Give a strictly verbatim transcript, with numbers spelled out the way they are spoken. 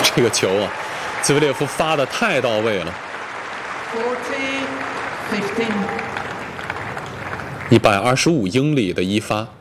这个球啊，兹维列夫发的太到位了。一百二十五英里的一发。